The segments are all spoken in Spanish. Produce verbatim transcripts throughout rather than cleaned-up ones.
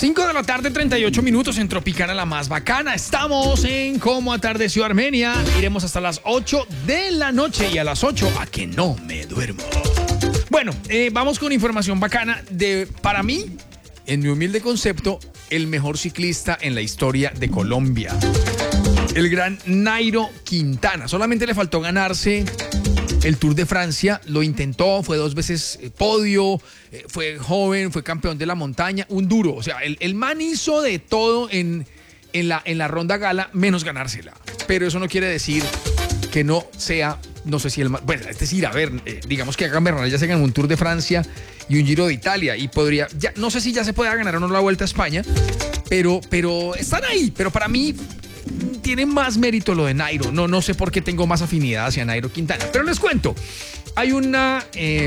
cinco de la tarde, treinta y ocho minutos en Tropicana, la más bacana. Estamos en Cómo Atardeció Armenia. Iremos hasta las ocho de la noche y a las ocho a que no me duermo. Bueno, eh, vamos con información bacana de, para mí, en mi humilde concepto, el mejor ciclista en la historia de Colombia. El gran Nairo Quintana. Solamente le faltó ganarse el Tour de Francia, lo intentó, fue dos veces podio, eh, fue joven, fue campeón de la montaña, un duro. O sea, el, el man hizo de todo en, en, la, en la ronda gala, menos ganársela. Pero eso no quiere decir que no sea, no sé si el más... Bueno, es decir, a ver, eh, digamos que Egan Bernal ya se ganó un Tour de Francia y un Giro de Italia y podría... Ya, no sé si ya se puede ganar o no la Vuelta a España, pero, pero están ahí. Pero para mí... tiene más mérito lo de Nairo. No, no sé por qué tengo más afinidad hacia Nairo Quintana. Pero les cuento. Hay una... Eh,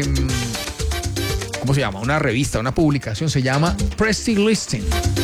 ¿Cómo se llama? Una revista, una publicación. Se llama Prestige Listing.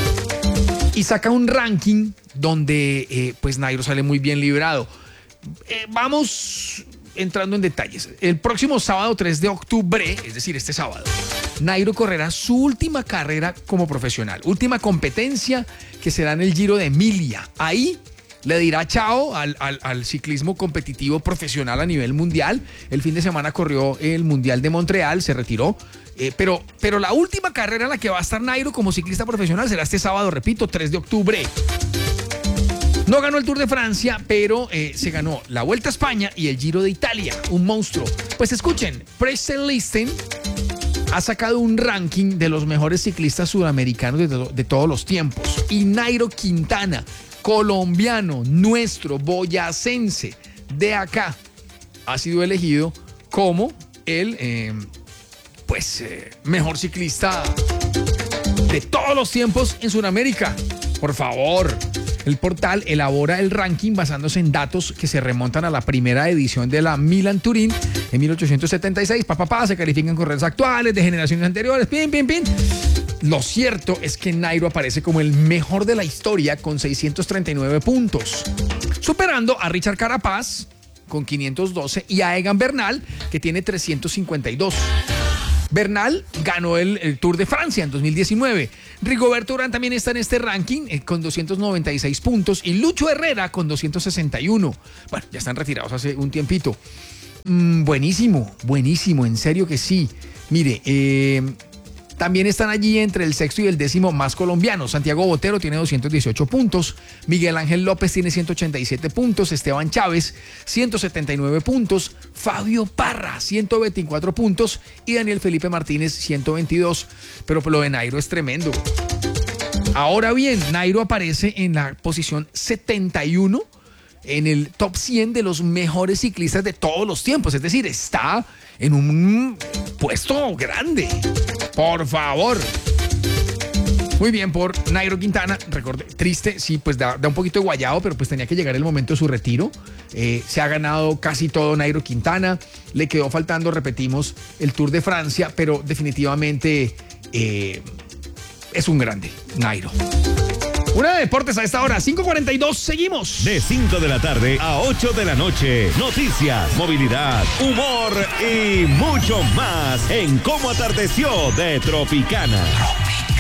Y saca un ranking donde eh, pues Nairo sale muy bien librado. Eh, vamos entrando en detalles. El próximo sábado tres de octubre, es decir, este sábado, Nairo correrá su última carrera como profesional. Última competencia que será en el Giro de Emilia. Ahí le dirá chao al, al, al ciclismo competitivo profesional a nivel mundial. El fin de semana corrió el Mundial de Montreal, se retiró. Eh, pero, pero la última carrera en la que va a estar Nairo como ciclista profesional será este sábado, repito, tres de octubre. No ganó el Tour de Francia, pero eh, se ganó la Vuelta a España y el Giro de Italia. Un monstruo. Pues escuchen, Prestige Listing ha sacado un ranking de los mejores ciclistas sudamericanos de, to- de todos los tiempos. Y Nairo Quintana, colombiano, nuestro, boyacense, de acá, ha sido elegido como el eh, pues, eh, mejor ciclista de todos los tiempos en Sudamérica. Por favor. El portal elabora el ranking basándose en datos que se remontan a la primera edición de la Milán-Turín en mil ochocientos setenta y seis. Pa, pa, pa, se califican corredores actuales, de generaciones anteriores, pin, pin, pin. Lo cierto es que Nairo aparece como el mejor de la historia con seiscientos treinta y nueve puntos, superando a Richard Carapaz con quinientos doce y a Egan Bernal, que tiene trescientos cincuenta y dos. Bernal ganó el, el Tour de Francia en dos mil diecinueve. Rigoberto Urán también está en este ranking eh, con doscientos noventa y seis puntos y Lucho Herrera con doscientos sesenta y uno. Bueno, ya están retirados hace un tiempito. Mm, buenísimo, buenísimo, en serio que sí. Mire, eh, también están allí entre el sexto y el décimo más colombianos. Santiago Botero tiene doscientos dieciocho puntos, Miguel Ángel López tiene ciento ochenta y siete puntos, Esteban Chávez ciento setenta y nueve puntos, Fabio Parra ciento veinticuatro puntos y Daniel Felipe Martínez ciento veintidós. Pero lo de Nairo es tremendo. Ahora bien, Nairo aparece en la posición setenta y uno en el top cien de los mejores ciclistas de todos los tiempos. Es decir, está en un puesto grande. Por favor. Muy bien por Nairo Quintana. Recordé, triste, sí, pues da, da un poquito de guayado, pero pues tenía que llegar el momento de su retiro. Eh, se ha ganado casi todo Nairo Quintana. Le quedó faltando, repetimos, el Tour de Francia, pero definitivamente eh, es un grande, Nairo. Una de deportes a esta hora, cinco cuarenta y dos, seguimos. De cinco de la tarde a ocho de la noche, noticias, movilidad, humor y mucho más en Cómo Atardeció de Tropicana.